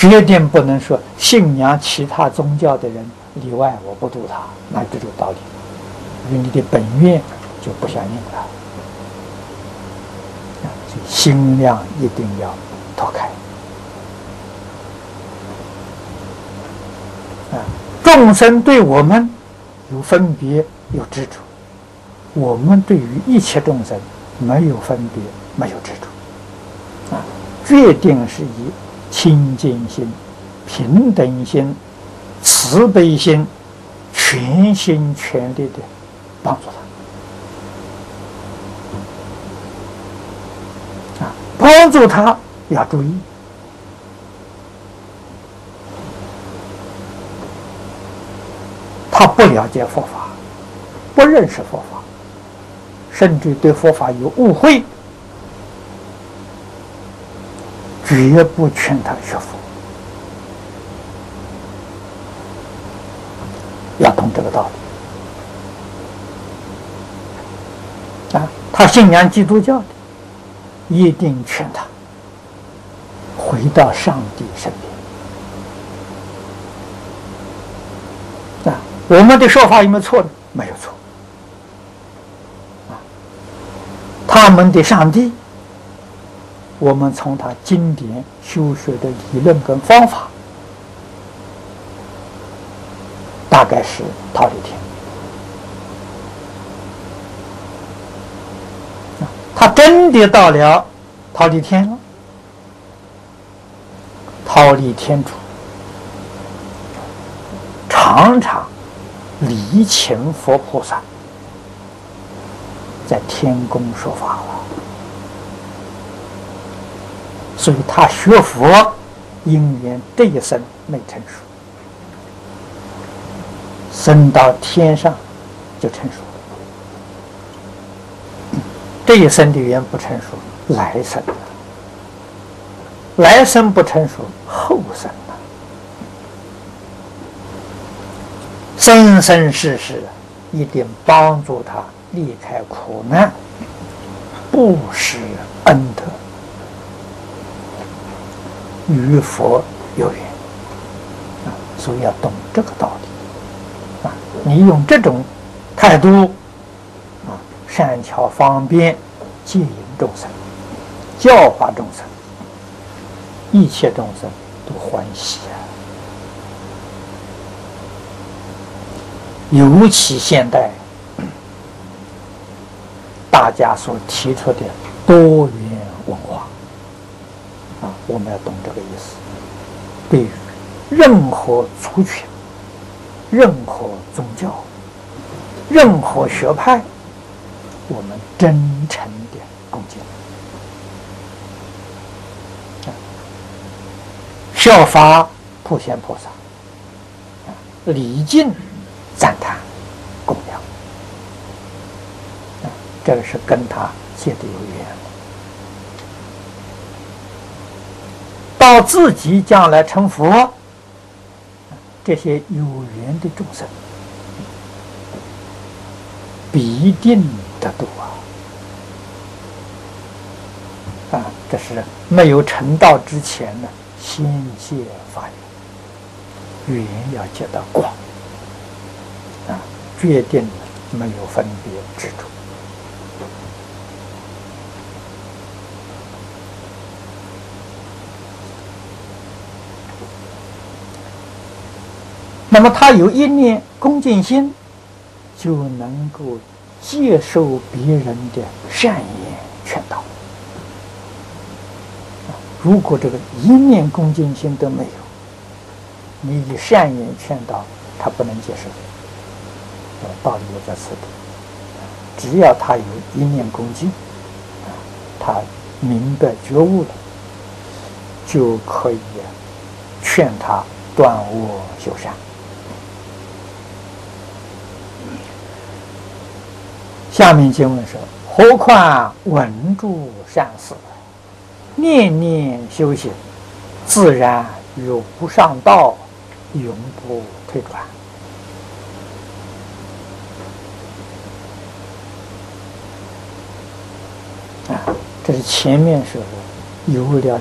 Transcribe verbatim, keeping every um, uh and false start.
决定不能说信仰其他宗教的人例外，我不度他，那这就道理，与你的本愿就不相应了。所以心量一定要脱开。啊，众生对我们有分别，有执着；我们对于一切众生没有分别，没有执着。啊，决定是以清净心、平等心、慈悲心，全心全力的帮助他。啊，帮助他要注意，他不了解佛法，不认识佛法，甚至对佛法有误会，绝不劝他学佛。要懂这个道理啊！他信仰基督教的，一定劝他回到上帝身边。啊，我们的说法有没有错呢？没有错。啊，他们的上帝，我们从他经典修学的理论跟方法，大概是忉利天。他真的到了忉利天了，忉利天主常常礼请佛菩萨在天宫说法了，所以他学佛因缘这一生没成熟，升到天上就成熟了。这一生的缘不成熟，来生了；来生不成熟，后生了。生生世世一定帮助他离开苦难，布施恩德，与佛有缘啊！所以要懂这个道理啊！你用这种态度啊，善巧方便接引众生，教化众生，一切众生都欢喜啊！尤其现代大家所提出的多元文化啊，我们要懂这个意思。对于任何族群、任何宗教、任何学派，我们真诚的恭敬，效法普贤菩萨，礼敬赞叹供养，这个是跟他结的有缘。到自己将来成佛，这些有缘的众生必定得度啊！啊，这是没有成道之前呢，先谢发愿，缘要结到广啊，决定没有分别执着。那么他有一念恭敬心，就能够接受别人的善言劝导。如果这个一念恭敬心都没有，你以善言劝导，他不能接受。道理也在此地。只要他有一念恭敬，他明白觉悟了，就可以劝他断恶修善。下面经文说：何况闻诸善事，念念修行，自然于无上道，永不退转。啊，这是前面说的有了